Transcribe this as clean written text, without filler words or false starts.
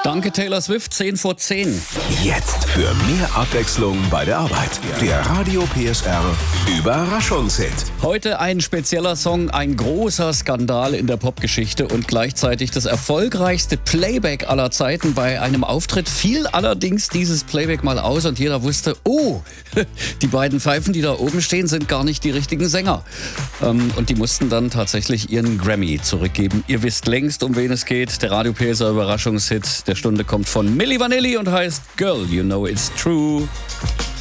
Danke Taylor Swift, 10 vor 10. Jetzt für mehr Abwechslung bei der Arbeit. Der Radio PSR Überraschungshit. Heute ein spezieller Song, ein großer Skandal in der Popgeschichte und gleichzeitig das erfolgreichste Playback aller Zeiten. Bei einem Auftritt fiel allerdings dieses Playback mal aus und jeder wusste, oh, die beiden Pfeifen, die da oben stehen, sind gar nicht die richtigen Sänger. Und die mussten dann tatsächlich ihren Grammy zurückgeben. Ihr wisst längst, um wen es geht. Der Radio PSR Überraschungshit der Stunde kommt von Milli Vanilli und heißt Girl, You Know It's True.